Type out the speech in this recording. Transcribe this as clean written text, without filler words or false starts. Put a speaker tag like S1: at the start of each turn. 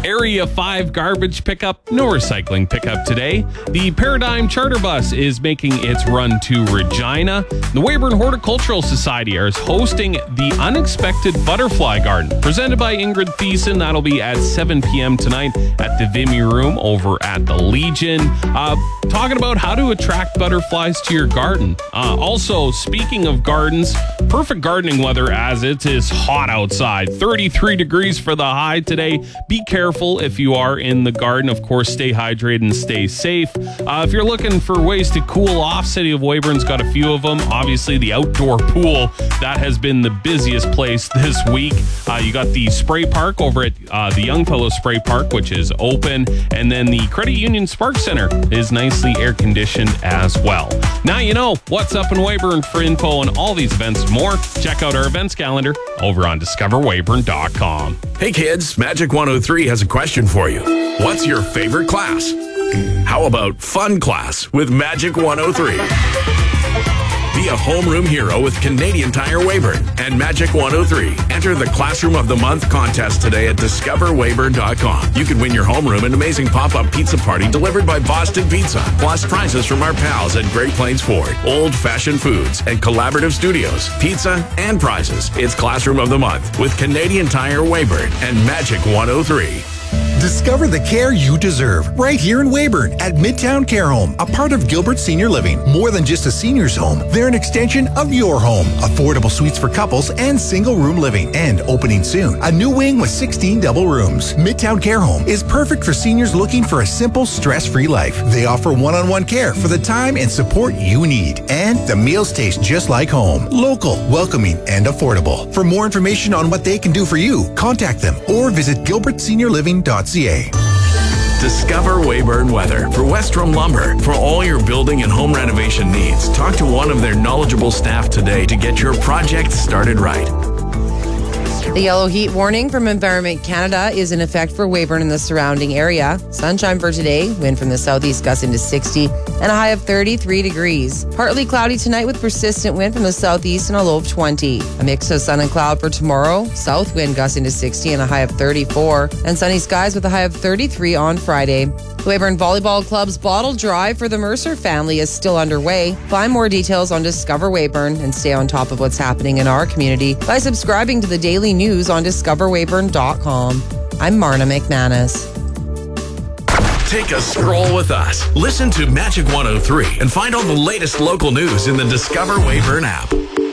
S1: Area 5 garbage pickup, no recycling pickup today. The Paradigm Charter Bus is making its run to Regina. The Weyburn Horticultural Society is hosting the Unexpected Butterfly Garden, presented by Ingrid Thiessen. That'll be at 7 p.m. tonight at the Vimy Room over at the Legion. Talking about how to attract butterflies to your garden. Also, speaking of gardens, perfect gardening weather as it is hot outside. 33 degrees for the high today. Be careful if you are in the garden. Of course, stay hydrated and stay safe. If you're looking for ways to cool off, City of Weyburn's got a few of them. Obviously, the outdoor pool, that has been the busiest place this week. You got the spray park over at the Youngfellow Spray Park, which is open. And then the Credit Union Spark Center is nicely air-conditioned as well. Now you know what's up in Weyburn. For info on all these events and more, check out our events calendar over on discoverweyburn.com.
S2: Hey kids, Magic 103 has a question for you. What's your favorite class? How about fun class with Magic 103? Be a homeroom hero with Canadian Tire Weyburn and Magic 103. Enter the Classroom of the Month contest today at discoverweyburn.com. You could win your homeroom an amazing pop-up pizza party delivered by Boston Pizza, plus prizes from our pals at Great Plains Ford, Old Fashioned Foods, and Collaborative Studios. Pizza and prizes. It's Classroom of the Month with Canadian Tire Weyburn and Magic 103.
S3: Discover the care you deserve right here in Weyburn at Midtown Care Home, a part of Gilbert Senior Living. More than just a senior's home, they're an extension of your home. Affordable suites for couples and single room living. And opening soon, a new wing with 16 double rooms. Midtown Care Home is perfect for seniors looking for a simple, stress-free life. They offer one-on-one care for the time and support you need. And the meals taste just like home. Local, welcoming, and affordable. For more information on what they can do for you, contact them or visit gilbertseniorliving.ca.
S2: Discover Weyburn Weather for Westrom Lumber. For all your building and home renovation needs, talk to one of their knowledgeable staff today to get your project started right.
S4: The yellow heat warning from Environment Canada is in effect for Weyburn and the surrounding area. Sunshine for today, wind from the southeast gusting to 60 and a high of 33 degrees. Partly cloudy tonight with persistent wind from the southeast and a low of 20. A mix of sun and cloud for tomorrow. South wind gusting to 60 and a high of 34. And sunny skies with a high of 33 on Friday. The Weyburn Volleyball Club's bottle drive for the Mercer family is still underway. Find more details on Discover Weyburn and stay on top of what's happening in our community by subscribing to the daily news on discoverweyburn.com. I'm Marna McManus.
S2: Take a stroll with us. Listen to Magic 103 and find all the latest local news in the Discover Weyburn app.